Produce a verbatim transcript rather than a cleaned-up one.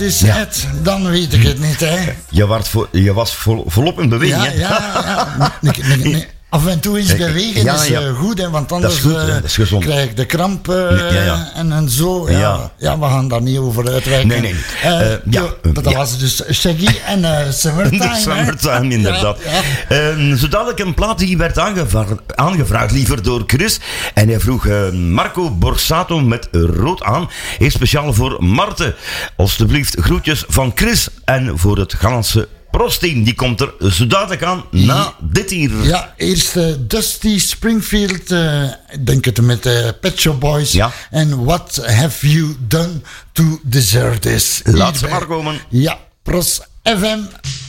is, Ja. Ed, dan weet ik het niet, hè. Je, was, vol, je was vol, volop in beweging, Ja, hè? ja, ja. Nee, nee, nee. Af en toe is bewegen Ja, is ja. uh, goed, hè, want anders Dat is goed, uh, hè, dat is gezond. krijg ik de kramp uh, Nee, ja, ja. En, en zo. Ja. Ja. Ja, we gaan daar niet over uitwijken. Nee, nee. Uh, Uh, ja, jo, dat ja. was dus Shaggy en uh, Summertime. De Summertime, inderdaad. Ja, ja. Uh, zo dadelijk een plaat die werd aangevraagd, aangevraagd liever door Chris. En hij vroeg uh, Marco Borsato met rood aan. Heel speciaal voor Marten. Alsjeblieft, groetjes van Chris. En voor het Gallandse Prosteam. Die komt er zo dadelijk aan na dit hier. Ja, eerst uh, Dusty Springfield, uh, ik denk het met uh, Pet Shop Boys. Ja. En What Have You Done to Deserve This? Laat ze Hierbij. maar komen. Ja, Pros F M.